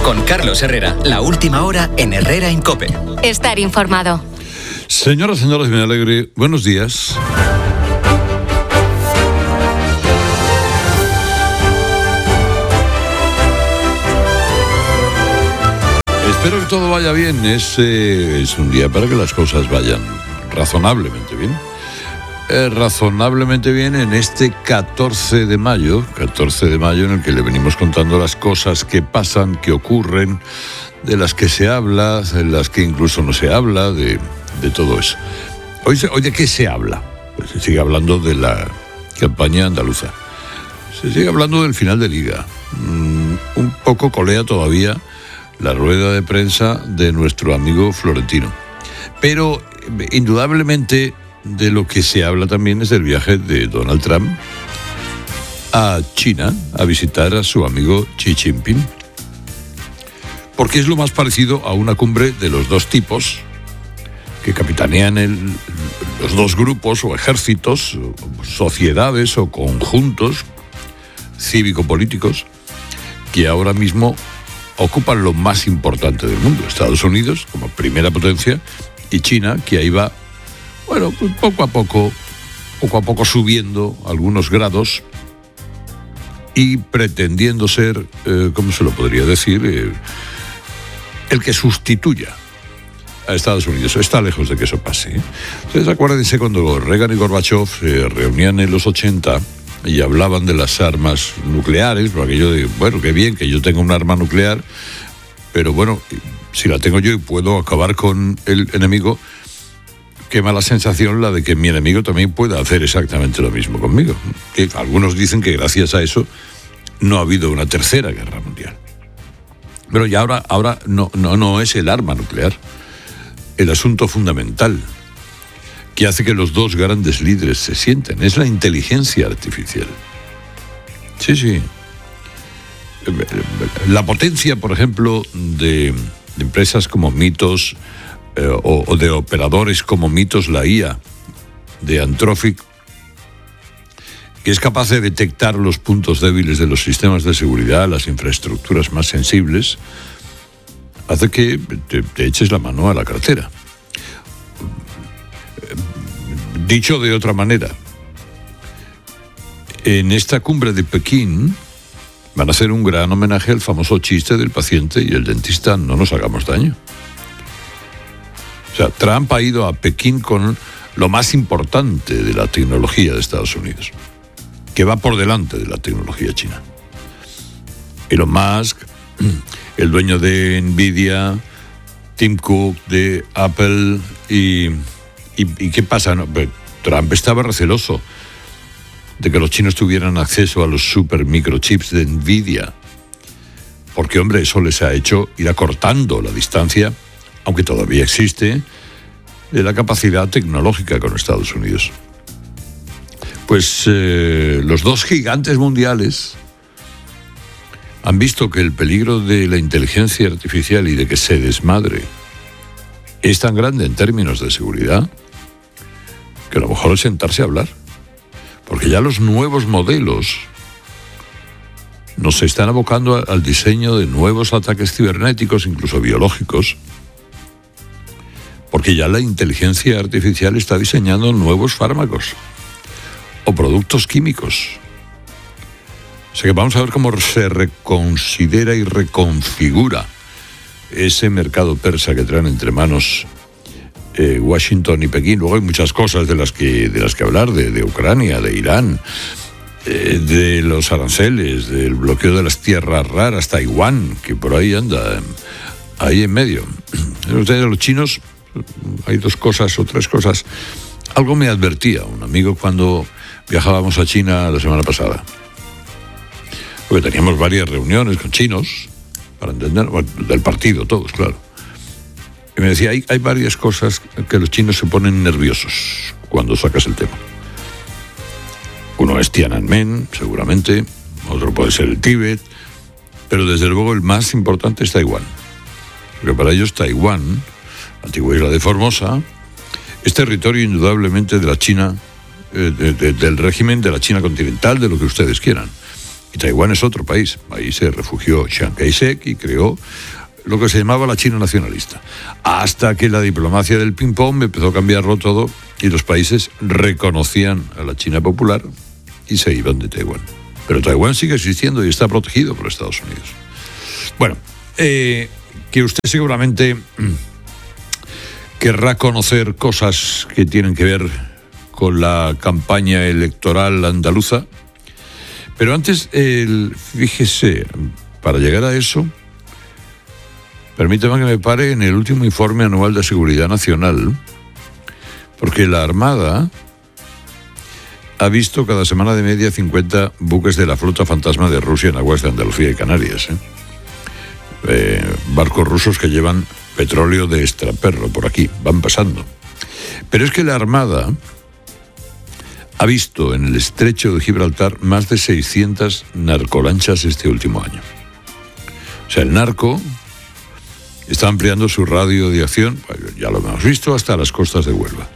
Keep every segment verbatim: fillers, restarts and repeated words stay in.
Con Carlos Herrera, la última hora en Herrera en COPE. Estar informado. Señoras, señores, me alegre. Buenos días. Espero que todo vaya bien. Es, eh, es un día para que las cosas vayan razonablemente bien. Eh, razonablemente bien en este catorce de mayo, catorce de mayo en el que le venimos contando las cosas que pasan, que ocurren, de las que se habla, de las que incluso no se habla, de, de todo eso. Hoy, hoy ¿de qué se habla? Pues se sigue hablando de la campaña andaluza. Se sigue hablando del final de Liga. Mm, un poco colea todavía la rueda de prensa de nuestro amigo Florentino. Pero indudablemente de lo que se habla también es del viaje de Donald Trump a China a visitar a su amigo Xi Jinping, porque es lo más parecido a una cumbre de los dos tipos que capitanean el, los dos grupos o ejércitos, o sociedades o conjuntos cívico-políticos que ahora mismo ocupan lo más importante del mundo: Estados Unidos como primera potencia y China, que ahí va, bueno, pues poco a poco, poco a poco subiendo algunos grados y pretendiendo ser, eh, ¿cómo se lo podría decir?, eh, el que sustituya a Estados Unidos. Está lejos de que eso pase, ¿eh? Ustedes acuérdense cuando Reagan y Gorbachev se reunían en los ochenta y hablaban de las armas nucleares, por aquello de, bueno, qué bien que yo tenga un arma nuclear, pero bueno, si la tengo yo y puedo acabar con el enemigo, qué mala sensación la de que mi enemigo también pueda hacer exactamente lo mismo conmigo. Que algunos dicen que gracias a eso no ha habido una tercera guerra mundial. Pero ya ahora, ahora no, no, no es el arma nuclear el asunto fundamental que hace que los dos grandes líderes se sienten. Es la inteligencia artificial. Sí, sí. La potencia, por ejemplo, de, de empresas como Mythos, eh, o, o de operadores como Mythos, la I A de Anthropic, que es capaz de detectar los puntos débiles de los sistemas de seguridad, las infraestructuras más sensibles, hace que te, te eches la mano a la cartera. Dicho de otra manera, en esta cumbre de Pekín van a hacer un gran homenaje al famoso chiste del paciente y el dentista: no nos hagamos daño. O sea, Trump ha ido a Pekín con lo más importante de la tecnología de Estados Unidos, que va por delante de la tecnología china. Elon Musk, el dueño de Nvidia, Tim Cook de Apple y... ¿Y, y qué pasa? No, Trump estaba receloso de que los chinos tuvieran acceso a los super microchips de Nvidia, porque, hombre, eso les ha hecho ir acortando la distancia, aunque todavía existe, de la capacidad tecnológica con Estados Unidos. Pues eh, los dos gigantes mundiales han visto que el peligro de la inteligencia artificial y de que se desmadre es tan grande en términos de seguridad que a lo mejor es sentarse a hablar, porque ya los nuevos modelos nos están abocando al diseño de nuevos ataques cibernéticos, incluso biológicos, porque ya la inteligencia artificial está diseñando nuevos fármacos o productos químicos. O sea que vamos a ver cómo se reconsidera y reconfigura ese mercado persa que traen entre manos eh, Washington y Pekín. Luego hay muchas cosas de las que, de las que hablar, de, de Ucrania, de Irán, eh, de los aranceles, del bloqueo de las tierras raras, Taiwán, que por ahí anda, ahí en medio. De los chinos hay dos cosas o tres cosas. Algo me advertía un amigo cuando viajábamos a China la semana pasada, porque teníamos varias reuniones con chinos para entender, bueno, del partido, todos, claro. Y me decía, hay, hay varias cosas que los chinos se ponen nerviosos cuando sacas el tema. Uno es Tiananmen, seguramente, otro puede ser el Tíbet, pero desde luego el más importante es Taiwán. Porque para ellos Taiwán, antigua isla de Formosa, es territorio indudablemente de la China, eh, de, de, del régimen de la China continental, de lo que ustedes quieran. Y Taiwán es otro país. Ahí se refugió Chiang Kai-shek y creó lo que se llamaba la China nacionalista. Hasta que la diplomacia del ping-pong empezó a cambiarlo todo y los países reconocían a la China popular y se iban de Taiwán. Pero Taiwán sigue existiendo y está protegido por Estados Unidos. Bueno, eh, que usted seguramente querrá conocer cosas que tienen que ver con la campaña electoral andaluza. Pero antes, el, fíjese, para llegar a eso, permítame que me pare en el último informe anual de Seguridad Nacional, porque la Armada ha visto cada semana de media cincuenta buques de la flota fantasma de Rusia en aguas de Andalucía y Canarias. ¿eh? Eh, barcos rusos que llevan petróleo de extraperlo por aquí, van pasando. Pero es que la Armada ha visto en el estrecho de Gibraltar más de seiscientas narcolanchas este último año. O sea, el narco está ampliando su radio de acción, ya lo hemos visto, hasta las costas de Huelva.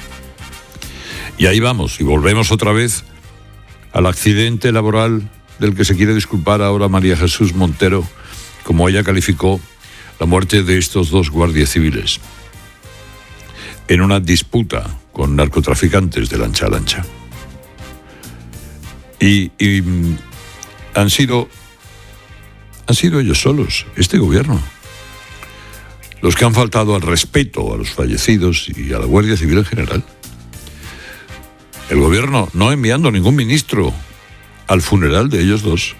Y ahí vamos, y volvemos otra vez al accidente laboral del que se quiere disculpar ahora María Jesús Montero, como ella calificó la muerte de estos dos guardias civiles en una disputa con narcotraficantes de lancha a lancha. Y, y han sido, han sido ellos solos, este gobierno, los que han faltado al respeto a los fallecidos y a la Guardia Civil en general. El gobierno no enviando ningún ministro al funeral de ellos dos.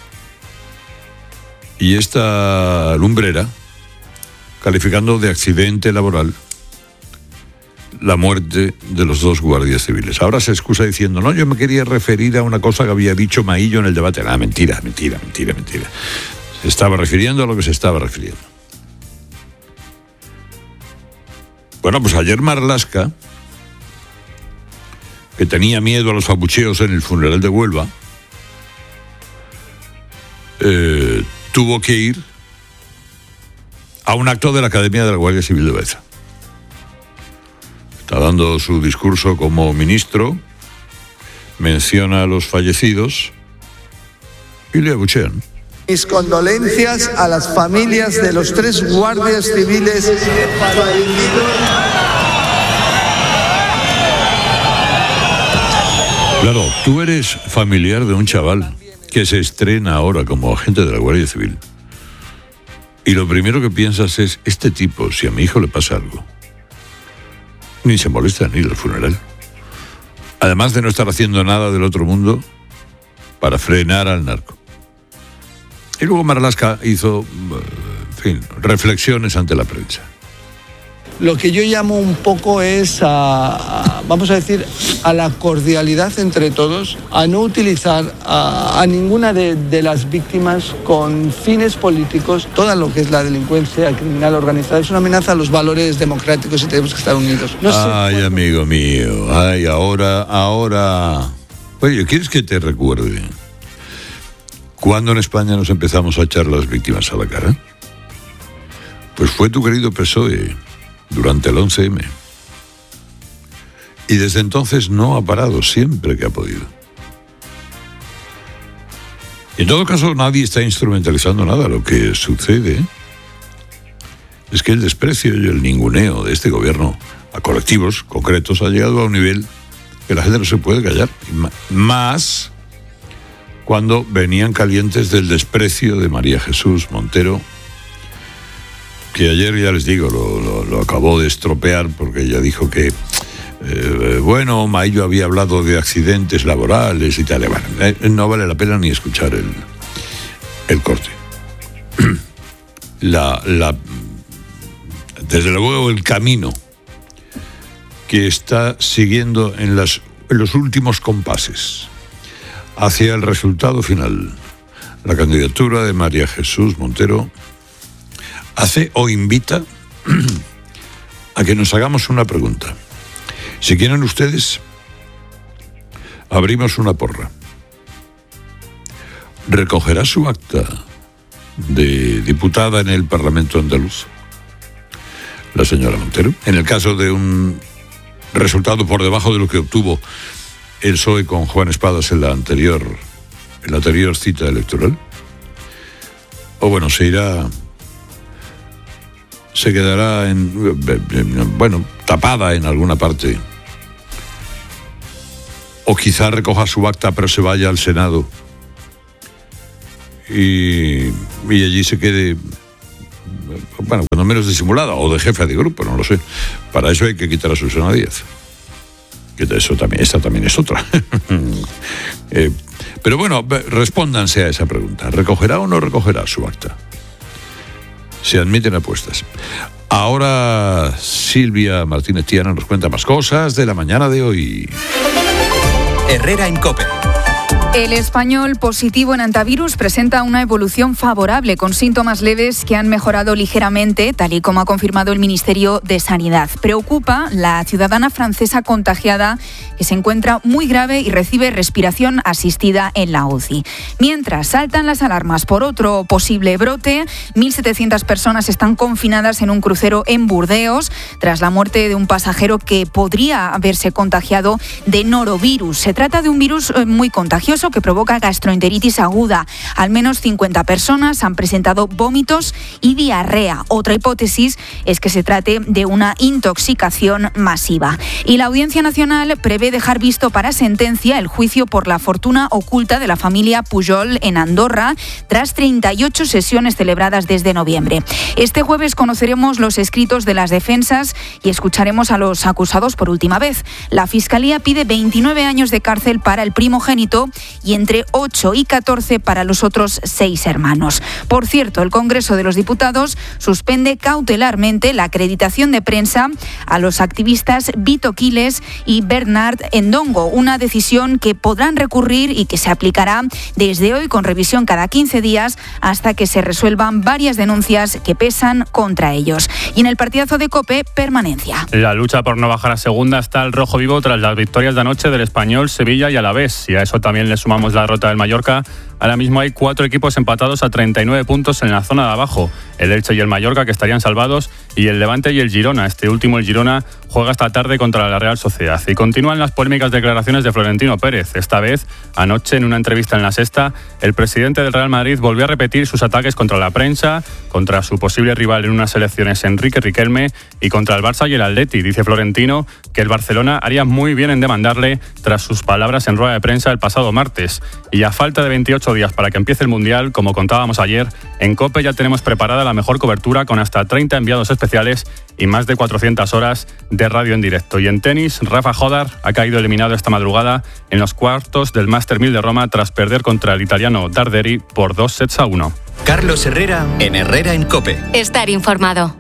Y esta lumbrera calificando de accidente laboral la muerte de los dos guardias civiles. Ahora se excusa diciendo, no, yo me quería referir a una cosa que había dicho Maillo en el debate. Ah, mentira, mentira, mentira, mentira. Se estaba refiriendo a lo que se estaba refiriendo. Bueno, pues ayer Marlaska, que tenía miedo a los abucheos en el funeral de Huelva, eh, tuvo que ir a un acto de la Academia de la Guardia Civil de Baeza. Está dando su discurso como ministro, menciona a los fallecidos y le abuchean. Mis condolencias a las familias de los tres guardias civiles fallecidos. Claro, tú eres familiar de un chaval que se estrena ahora como agente de la Guardia Civil. Y lo primero que piensas es, este tipo, si a mi hijo le pasa algo, ni se molesta ni ir al funeral. Además de no estar haciendo nada del otro mundo para frenar al narco. Y luego Marlaska hizo, en fin, reflexiones ante la prensa. Lo que yo llamo un poco es a, a vamos a decir, a la cordialidad entre todos, a no utilizar a, a ninguna de, de las víctimas con fines políticos. Todo lo que es la delincuencia criminal organizada es una amenaza a los valores democráticos y tenemos que estar unidos. No ay, sé, amigo mío, ay, ahora, ahora... Oye, ¿quieres que te recuerde cuándo en España nos empezamos a echar las víctimas a la cara? Pues fue tu querido P S O E durante el once eme. Y desde entonces no ha parado, siempre que ha podido. Y en todo caso, nadie está instrumentalizando nada. Lo que sucede es que el desprecio y el ninguneo de este gobierno a colectivos concretos ha llegado a un nivel que la gente no se puede callar. Más cuando venían calientes del desprecio de María Jesús Montero, que ayer, ya les digo, lo, lo, lo acabó de estropear porque ella dijo que, eh, bueno, Maillo había hablado de accidentes laborales y tal. Bueno, eh, no vale la pena ni escuchar el, el corte. La, la, desde luego, el camino que está siguiendo en, las, en los últimos compases hacia el resultado final, la candidatura de María Jesús Montero, hace o invita a que nos hagamos una pregunta. Si quieren ustedes, abrimos una porra. ¿Recogerá su acta de diputada en el Parlamento andaluz la señora Montero? En el caso de un resultado por debajo de lo que obtuvo el P S O E con Juan Espadas en la anterior en la anterior cita electoral. O bueno, se irá, se quedará en, bueno, tapada en alguna parte. O quizá recoja su acta pero se vaya al Senado y, y allí se quede, bueno, cuando menos disimulada, o de jefe de grupo, no lo sé. Para eso hay que quitar a Susana Díaz. Que eso también, esa también es otra. eh, pero bueno, respóndanse a esa pregunta. ¿Recogerá o no recogerá su acta? Se admiten apuestas. Ahora Silvia Martínez Tiana nos cuenta más cosas de la mañana de hoy. Herrera en COPE. El español positivo en antivirus presenta una evolución favorable con síntomas leves que han mejorado ligeramente, tal y como ha confirmado el Ministerio de Sanidad. Preocupa la ciudadana francesa contagiada que se encuentra muy grave y recibe respiración asistida en la U C I. Mientras saltan las alarmas por otro posible brote, mil setecientas personas están confinadas en un crucero en Burdeos tras la muerte de un pasajero que podría haberse contagiado de norovirus. Se trata de un virus muy contagioso que provoca gastroenteritis aguda. Al menos cincuenta personas han presentado vómitos y diarrea. Otra hipótesis es que se trate de una intoxicación masiva. Y la Audiencia Nacional prevé dejar visto para sentencia el juicio por la fortuna oculta de la familia Pujol en Andorra, tras treinta y ocho sesiones celebradas desde noviembre. Este jueves conoceremos los escritos de las defensas y escucharemos a los acusados por última vez. La Fiscalía pide veintinueve años de cárcel para el primogénito y entre ocho y catorce para los otros seis hermanos. Por cierto, el Congreso de los Diputados suspende cautelarmente la acreditación de prensa a los activistas Vito Quiles y Bernard Endongo, una decisión que podrán recurrir y que se aplicará desde hoy con revisión cada quince días hasta que se resuelvan varias denuncias que pesan contra ellos. Y en el partidazo de COPE, permanencia. La lucha por no bajar a segunda está al rojo vivo tras las victorias de anoche del Español, Sevilla y Alavés, y a eso también le sumamos la derrota del Mallorca. Ahora mismo hay cuatro equipos empatados a treinta y nueve puntos en la zona de abajo. El Elche y el Mallorca, que estarían salvados, y el Levante y el Girona. Este último, el Girona, juega esta tarde contra la Real Sociedad. Y continúan las polémicas declaraciones de Florentino Pérez. Esta vez, anoche, en una entrevista en La Sexta, el presidente del Real Madrid volvió a repetir sus ataques contra la prensa, contra su posible rival en unas elecciones, Enrique Riquelme, y contra el Barça y el Atleti. Dice Florentino que el Barcelona haría muy bien en demandarle tras sus palabras en rueda de prensa el pasado martes. Y a falta de veintiocho días para que empiece el Mundial, como contábamos ayer, en COPE ya tenemos preparada la mejor cobertura con hasta treinta enviados especiales y más de cuatrocientas horas de radio en directo. Y en tenis, Rafa Jodar ha caído eliminado esta madrugada en los cuartos del Master mil de Roma tras perder contra el italiano Darderi por dos sets a uno. Carlos Herrera en Herrera en COPE. Estar informado.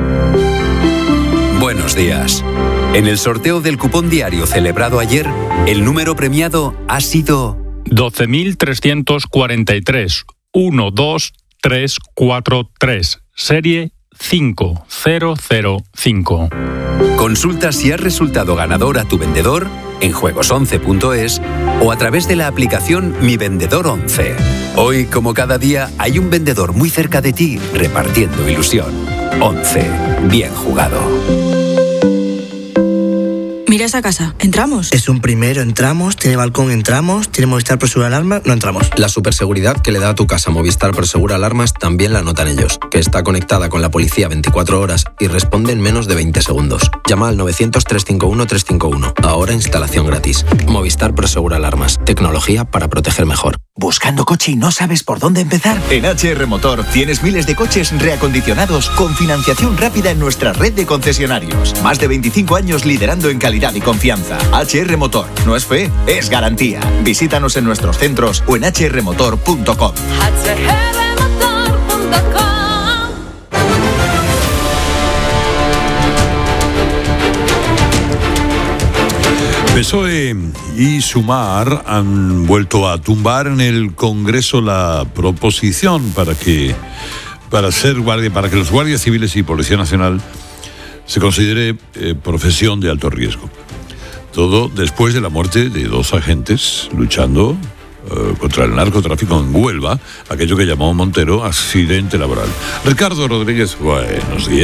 Buenos días. En el sorteo del cupón diario celebrado ayer, el número premiado ha sido doce mil trescientos cuarenta y tres, uno dos tres cuatro tres, serie cinco cero cero cinco. Consulta si has resultado ganador a tu vendedor en juegos once punto es o a través de la aplicación Mi Vendedor once. Hoy, como cada día, hay un vendedor muy cerca de ti repartiendo ilusión. once. Bien jugado. Mira esa casa, ¿entramos? Es un primero, entramos, tiene balcón, entramos, tiene Movistar Prosegura Alarmas, no entramos. La superseguridad que le da a tu casa Movistar Prosegura Alarmas también la notan ellos, que está conectada con la policía veinticuatro horas y responde en menos de veinte segundos. Llama al novecientos, trescientos cincuenta y uno, trescientos cincuenta y uno. Ahora instalación gratis. Movistar Prosegura Alarmas. Tecnología para proteger mejor. ¿Buscando coche y no sabes por dónde empezar? En H R Motor tienes miles de coches reacondicionados con financiación rápida en nuestra red de concesionarios. Más de veinticinco años liderando en calidad y confianza. H R Motor. No es fe, es garantía. Visítanos en nuestros centros o en h r motor punto com. h r motor punto com. P S O E y Sumar han vuelto a tumbar en el Congreso la proposición para que para ser guardia, para que los guardias civiles y Policía Nacional se considere eh, profesión de alto riesgo. Todo después de la muerte de dos agentes luchando eh, contra el narcotráfico en Huelva, aquello que llamó Montero accidente laboral. Ricardo Rodríguez, buenos días.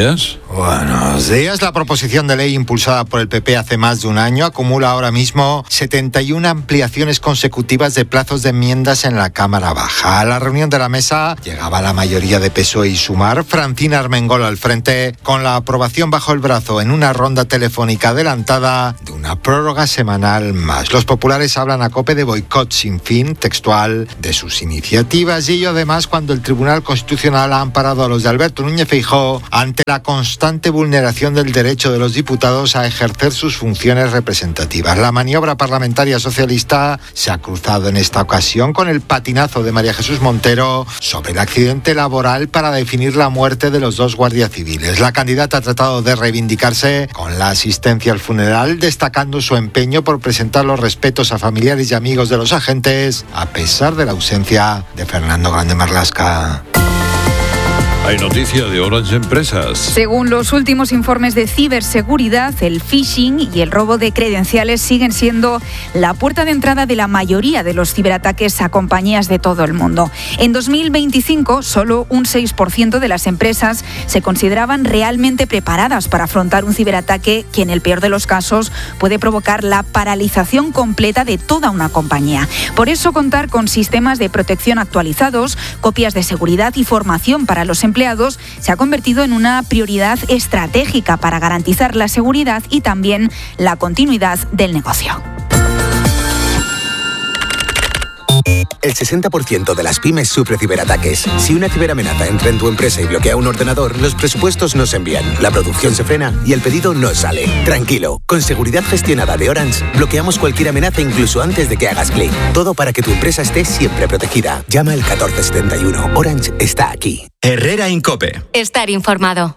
Buenos días. La proposición de ley impulsada por el P P hace más de un año acumula ahora mismo setenta y una ampliaciones consecutivas de plazos de enmiendas en la Cámara Baja. A la reunión de la mesa llegaba la mayoría de P S O E y Sumar, Francina Armengol al frente, con la aprobación bajo el brazo en una ronda telefónica adelantada de una prórroga semanal más. Los populares hablan a COPE de boicot sin fin, textual, de sus iniciativas, y ello además cuando el Tribunal Constitucional ha amparado a los de Alberto Núñez Feijóo ante la constante vulneración del derecho de los diputados a ejercer sus funciones representativas. La maniobra parlamentaria socialista se ha cruzado en esta ocasión con el patinazo de María Jesús Montero sobre el accidente laboral para definir la muerte de los dos guardias civiles. La candidata ha tratado de reivindicarse con la asistencia al funeral, destacando su empeño por presentar los respetos a familiares y amigos de los agentes, a pesar de la ausencia de Fernando Grande Marlaska. Hay noticia de Orange Empresas. Según los últimos informes de ciberseguridad, el phishing y el robo de credenciales siguen siendo la puerta de entrada de la mayoría de los ciberataques a compañías de todo el mundo. En dos mil veinticinco, solo un seis por ciento de las empresas se consideraban realmente preparadas para afrontar un ciberataque que, en el peor de los casos, puede provocar la paralización completa de toda una compañía. Por eso, contar con sistemas de protección actualizados, copias de seguridad y formación para los empleados se ha convertido en una prioridad estratégica para garantizar la seguridad y también la continuidad del negocio. El sesenta por ciento de las pymes sufre ciberataques. Si una ciberamenaza entra en tu empresa y bloquea un ordenador, los presupuestos no se envían, la producción se frena y el pedido no sale. Tranquilo, con seguridad gestionada de Orange, bloqueamos cualquier amenaza incluso antes de que hagas clic. Todo para que tu empresa esté siempre protegida. Llama al catorce setenta y uno. Orange está aquí. Herrera Incope. Estar informado.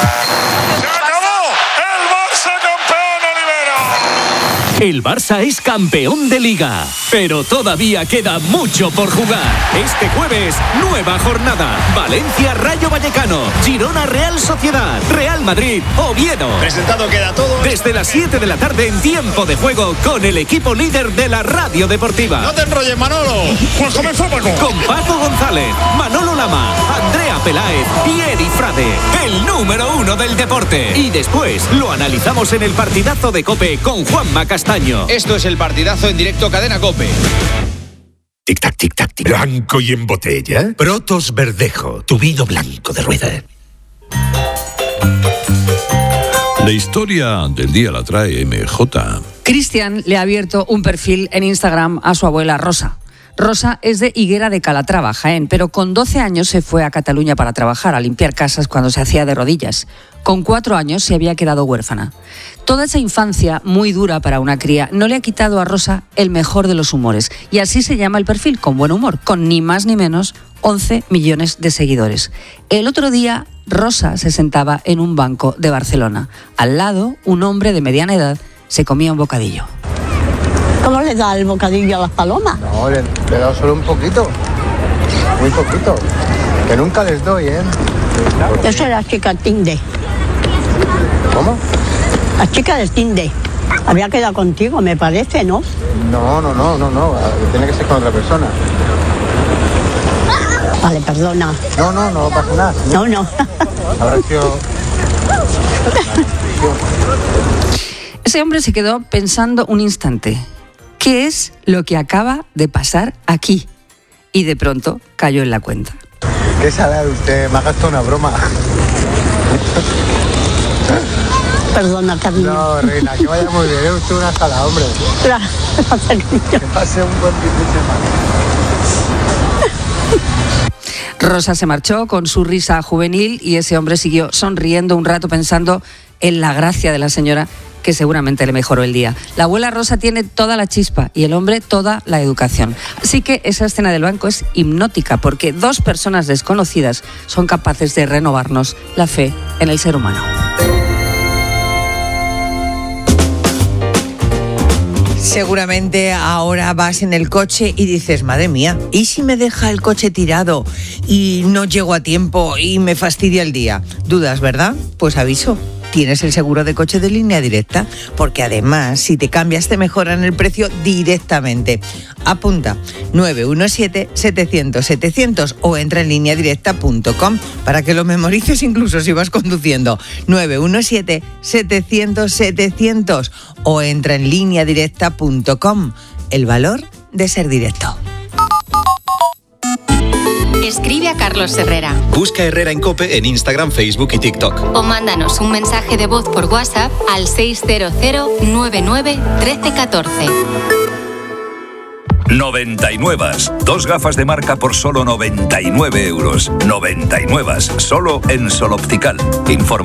El Barça es campeón de Liga, pero todavía queda mucho por jugar. Este jueves, nueva jornada. Valencia Rayo Vallecano, Girona Real Sociedad, Real Madrid Oviedo. Presentado queda todo. Desde las siete de la tarde en tiempo de juego con el equipo líder de la radio deportiva. No te enrolles, Manolo. Pues comenzó Paco. Con Paco González, Manolo Lama, Andrea Peláez y Eri Frade, el número uno del deporte. Y después lo analizamos en el partidazo de COPE con Juanma Castaño. Esto es el partidazo en directo Cadena COPE. Tic-tac, tic-tac, tic. Blanco y en botella. Protos Verdejo, tu vino blanco de rueda. La historia del día la trae M J. Cristian le ha abierto un perfil en Instagram a su abuela Rosa. Rosa es de Higuera de Calatrava, Jaén, pero con doce años se fue a Cataluña para trabajar, a limpiar casas cuando se hacía de rodillas. Con cuatro años se había quedado huérfana. Toda esa infancia, muy dura para una cría, no le ha quitado a Rosa el mejor de los humores. Y así se llama el perfil, con buen humor, con ni más ni menos once millones de seguidores. El otro día, Rosa se sentaba en un banco de Barcelona. Al lado, un hombre de mediana edad se comía un bocadillo. ¿Cómo le da el bocadillo a las palomas? No, le, le he dado solo un poquito, muy poquito, que nunca les doy, ¿eh? Yo soy la chica Tinde. ¿Cómo? La chica del Tinde. Había quedado contigo, me parece, ¿no? No, no, no, no, no, tiene que ser con otra persona. Vale, perdona. No, no, no pasa nada. No, no. Habrá sido... Ese hombre se quedó pensando un instante. ¿Qué es lo que acaba de pasar aquí? Y de pronto cayó en la cuenta. ¿Qué sabe usted? Me ha gastado una broma. Perdona, cariño. No, reina, que vaya muy bien. Es usted una sala, hombre. Gracias, que pase un buen fin de semana. Rosa se marchó con su risa juvenil y ese hombre siguió sonriendo un rato pensando en la gracia de la señora, que seguramente le mejoró el día. La abuela Rosa tiene toda la chispa y el hombre toda la educación. Así que esa escena del banco es hipnótica porque dos personas desconocidas son capaces de renovarnos la fe en el ser humano. Seguramente ahora vas en el coche y dices, madre mía, ¿y si me deja el coche tirado y no llego a tiempo y me fastidia el día? Dudas, ¿verdad? Pues aviso. tienes el seguro de coche de Línea Directa, porque además, si te cambias, te mejoran el precio directamente. Apunta nueve uno siete, setecientos, setecientos o entra en línea directa punto com para que lo memorices incluso si vas conduciendo. nueve uno siete, setecientos, setecientos o entra en línea directa punto com. El valor de ser directo. Escribe a Carlos Herrera. Busca Herrera en COPE en Instagram, Facebook y TikTok. O mándanos un mensaje de voz por WhatsApp al seis cero cero, nueve nueve, uno tres uno cuatro. noventa y nueve. Dos gafas de marca por solo noventa y nueve euros. noventa y nueve. Solo en Sol Optical. Informa